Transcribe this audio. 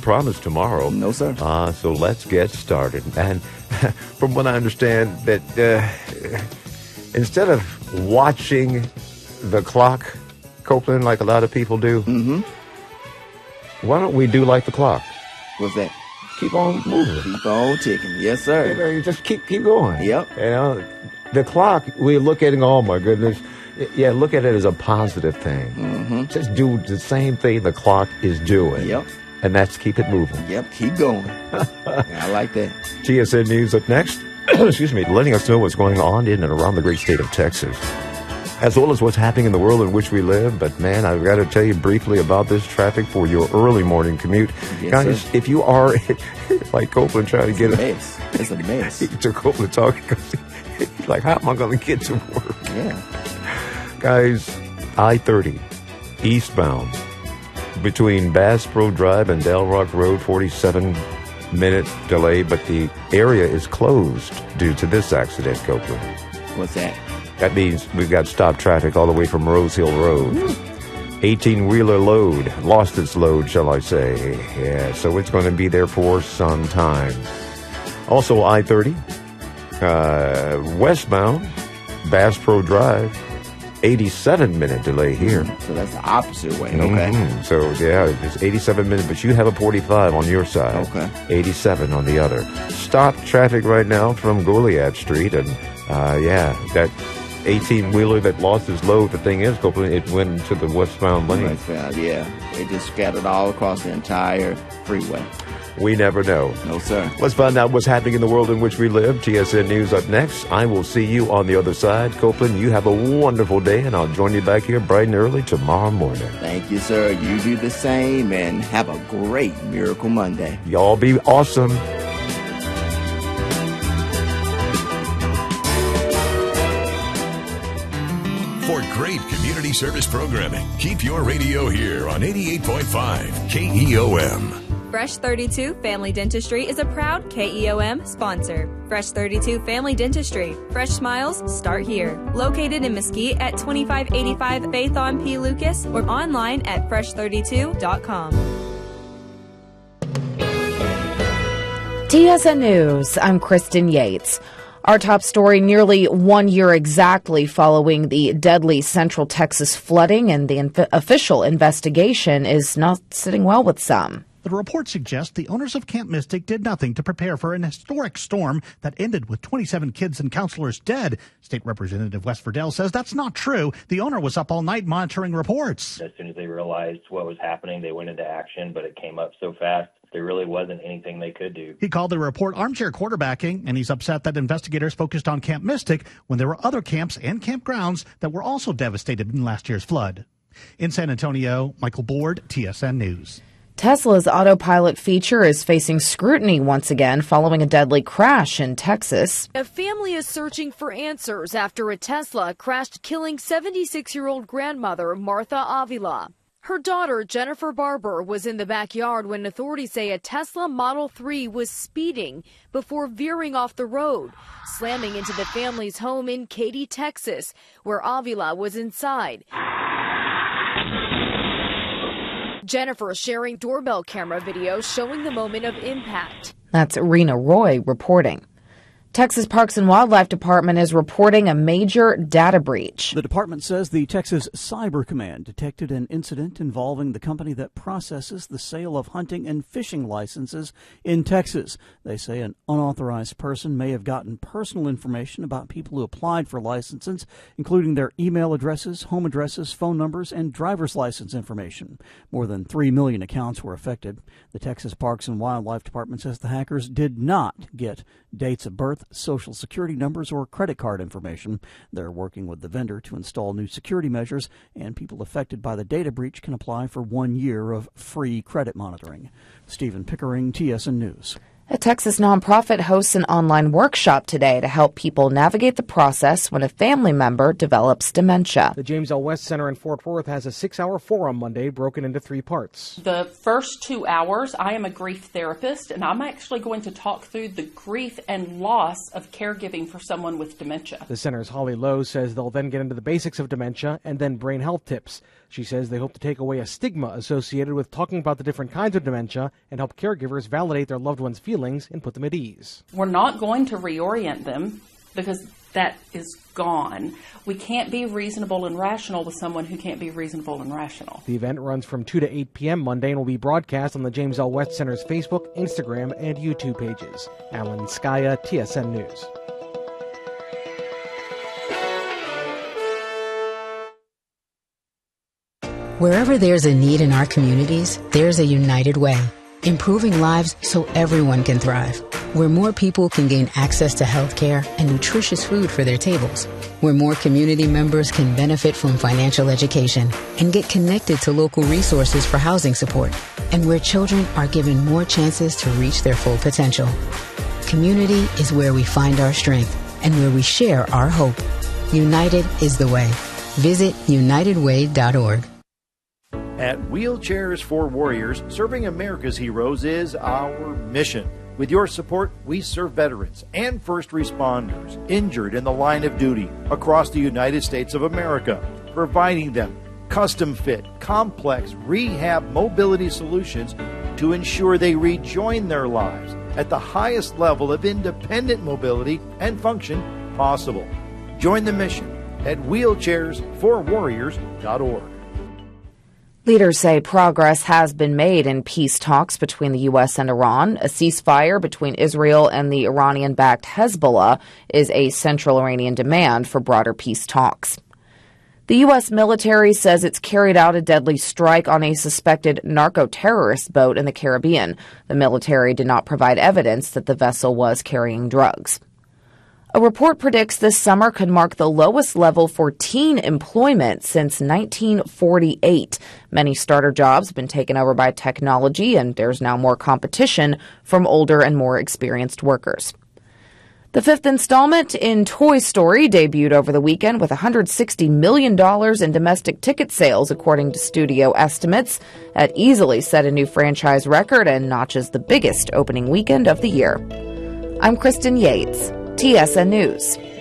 promised tomorrow. No, sir. So let's get started. And from what I understand, that instead of watching the clock, Copeland, like a lot of people do, why don't we do like the clock? What's that? Keep on moving. Keep on ticking. Yes, sir. You just keep going. Yep. You know, the clock, we look at it, oh my goodness. Yeah, look at it as a positive thing. Just do the same thing the clock is doing. Yep. And that's keep it moving. Yep, keep going. I like that. TSN News up next. Excuse me, letting us know what's going on in and around the great state of Texas, as well as what's happening in the world in which we live. But man, I've got to tell you briefly about this traffic for your early morning commute. Yes, guys, sir. If you are like Copeland trying to get It's a mess. He took Copeland talking because he's like, how am I going to get to work? Yeah. Guys, I-30 eastbound between Bass Pro Drive and Del Rock Road, 47-minute delay, but the area is closed due to this accident, Copeland. What's that? That means we've got stopped traffic all the way from Rose Hill Road. 18-wheeler load, lost its load, shall I say. Yeah, so it's going to be there for some time. Also, I-30, westbound, Bass Pro Drive, 87-minute delay here. So that's the opposite way. Okay. So, yeah, it's 87 minutes, but you have a 45 on your side. Okay. 87 on the other. Stop traffic right now from Goliath Street, and, that 18-wheeler that lost his load, the thing is, Copeland, it went into the westbound lane. Westbound, yeah. It just scattered all across the entire freeway. We never know. No, sir. Let's find out what's happening in the world in which we live. TSN News up next. I will see you on the other side. Copeland, you have a wonderful day, and I'll join you back here bright and early tomorrow morning. Thank you, sir. You do the same, and have a great Miracle Monday. Y'all be awesome. For great community service programming, keep your radio here on 88.5 KEOM. Fresh 32 Family Dentistry is a proud KEOM sponsor. Fresh 32 Family Dentistry. Fresh smiles start here. Located in Mesquite at 2585 Faith on P. Lucas or online at fresh32.com. TSN News, I'm Kristen Yates. Our top story, nearly 1 year exactly following the deadly Central Texas flooding, and the official investigation is not sitting well with some. The report suggests the owners of Camp Mystic did nothing to prepare for an historic storm that ended with 27 kids and counselors dead. State Representative Wes Verdell says that's not true. The owner was up all night monitoring reports. As soon as they realized what was happening, they went into action, but it came up so fast, there really wasn't anything they could do. He called the report armchair quarterbacking, and he's upset that investigators focused on Camp Mystic when there were other camps and campgrounds that were also devastated in last year's flood. In San Antonio, Michael Board, TSN News. Tesla's autopilot feature is facing scrutiny once again following a deadly crash in Texas. A family is searching for answers after a Tesla crashed, killing 76-year-old grandmother Martha Avila. Her daughter, Jennifer Barber, was in the backyard when authorities say a Tesla Model 3 was speeding before veering off the road, slamming into the family's home in Katy, Texas, where Avila was inside. Jennifer sharing doorbell camera video showing the moment of impact. That's Rena Roy reporting. Texas Parks and Wildlife Department is reporting a major data breach. The department says the Texas Cyber Command detected an incident involving the company that processes the sale of hunting and fishing licenses in Texas. They say an unauthorized person may have gotten personal information about people who applied for licenses, including their email addresses, home addresses, phone numbers, and driver's license information. More than 3 million accounts were affected. The Texas Parks and Wildlife Department says the hackers did not get dates of birth, social security numbers, or credit card information. They're working with the vendor to install new security measures, and people affected by the data breach can apply for 1 year of free credit monitoring. Stephen Pickering, TSN News. A Texas nonprofit hosts an online workshop today to help people navigate the process when a family member develops dementia. The James L. West Center in Fort Worth has a 6-hour forum Monday broken into 3 parts. The first 2 hours, I am a grief therapist, and I'm actually going to talk through the grief and loss of caregiving for someone with dementia. The center's Holly Lowe says they'll then get into the basics of dementia and then brain health tips. She says they hope to take away a stigma associated with talking about the different kinds of dementia and help caregivers validate their loved ones' feelings and put them at ease. We're not going to reorient them because that is gone. We can't be reasonable and rational with someone who can't be reasonable and rational. The event runs from 2 to 8 p.m. Monday and will be broadcast on the James L. West Center's Facebook, Instagram, and YouTube pages. Alan Skaya, TSN News. Wherever there's a need in our communities, there's a United Way. Improving lives so everyone can thrive. Where more people can gain access to health care and nutritious food for their tables. Where more community members can benefit from financial education and get connected to local resources for housing support. And where children are given more chances to reach their full potential. Community is where we find our strength and where we share our hope. United is the way. Visit unitedway.org. At Wheelchairs for Warriors, serving America's heroes is our mission. With your support, we serve veterans and first responders injured in the line of duty across the United States of America, providing them custom-fit, complex rehab mobility solutions to ensure they rejoin their lives at the highest level of independent mobility and function possible. Join the mission at wheelchairsforwarriors.org. Leaders say progress has been made in peace talks between the U.S. and Iran. A ceasefire between Israel and the Iranian-backed Hezbollah is a central Iranian demand for broader peace talks. The U.S. military says it's carried out a deadly strike on a suspected narco-terrorist boat in the Caribbean. The military did not provide evidence that the vessel was carrying drugs. A report predicts this summer could mark the lowest level for teen employment since 1948. Many starter jobs have been taken over by technology, and there's now more competition from older and more experienced workers. The fifth installment in Toy Story debuted over the weekend with $160 million in domestic ticket sales, according to studio estimates. That easily set a new franchise record and notches the biggest opening weekend of the year. I'm Kristen Yates, TSN News.